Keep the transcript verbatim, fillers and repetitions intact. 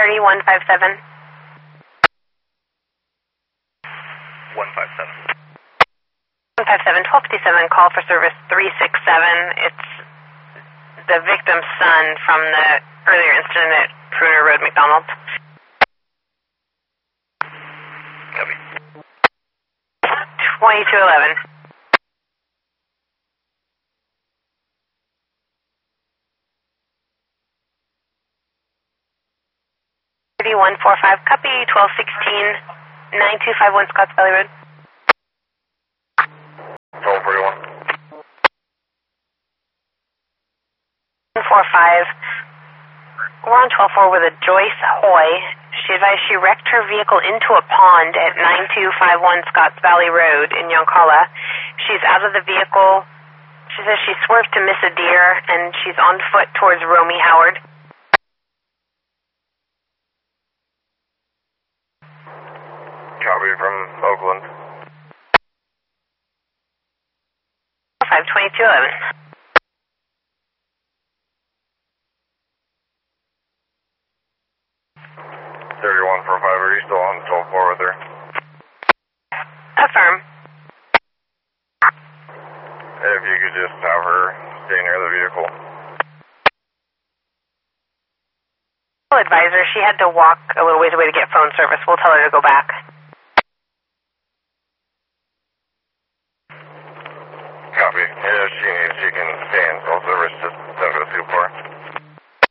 thirty, one five seven. one five seven. one five seven, twelve fifty-seven, call for service three six seven. It's the victim's son from the earlier incident at Pruner Road, McDonald. Copy. twenty-two eleven. thirty-one forty-five, copy, twelve sixteen, nine two five one Scotts Valley Road. twelve forty-one. four five. We're on twelve four with a Joyce Hoy. She advised she wrecked her vehicle into a pond at nine two five one Scotts Valley Road in Yoncalla. She's out of the vehicle. She says she swerved to miss a deer, and she's on foot towards Romy Howard. Copy from Oakland. five twenty-two eleven. thirty-one forty-five, are you still on twelve four with her? Affirm. If you could just have her stay near the vehicle. Advisor, she had to walk a little ways away to get phone service. We'll tell her to go back. Copy. And if she needs, she can stay in cell service, just don't go too far.